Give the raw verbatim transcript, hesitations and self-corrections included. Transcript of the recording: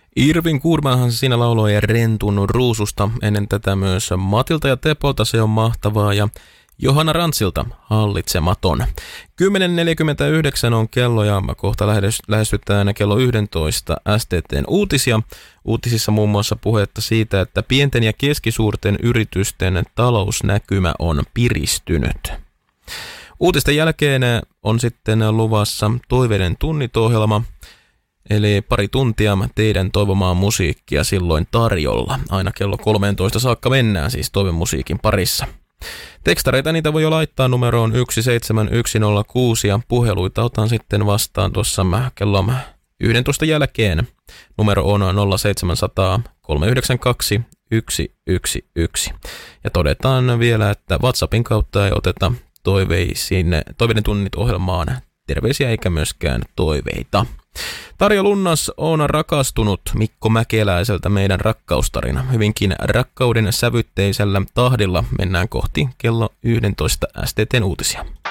Irvin Kuurmanhan siinä lauloi Rentun ruususta. Ennen tätä myös Matilta ja Tepolta Se on mahtavaa ja Johanna Rantsilta Hallitsematon. kymmenen neljäkymmentäyhdeksän on kello ja kohta lähestytään kello yksitoista S T T:n uutisia. Uutisissa muun muassa puhetta siitä, että pienten ja keskisuurten yritysten talousnäkymä on piristynyt. Uutisten jälkeen on sitten luvassa Toiveiden tunnit-ohjelma, eli pari tuntia teidän toivomaan musiikkia silloin tarjolla. Aina kello kolmeentoista saakka mennään siis toivemusiikin parissa. Tekstareita niitä voi jo laittaa numeroon yksi seitsemän yksi nolla kuusi ja puheluita otan sitten vastaan tuossa kello yksitoista jälkeen. Numero on nolla seitsemän nolla nolla kolme yhdeksän kaksi yksi yksi yksi. Ja todetaan vielä, että WhatsAppin kautta ei oteta toiveisiin, Toiveiden tunnit ohjelmaan terveisiä eikä myöskään toiveita. Tarja Lunnas on rakastunut Mikko Mäkeläiseltä meidän rakkaustarina. Hyvinkin rakkauden sävytteisellä tahdilla mennään kohti kello yksitoista S T T:n uutisia.